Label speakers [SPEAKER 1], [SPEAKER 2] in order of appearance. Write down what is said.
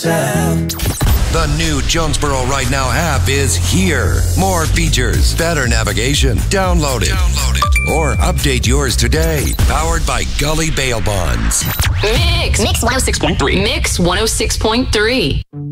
[SPEAKER 1] yourself.
[SPEAKER 2] The new Jonesboro Right Now app is here. More features, better navigation. Download it. Or update yours today. Powered by Gully Bail Bonds.
[SPEAKER 3] Mix 106.3. Mix 106.3.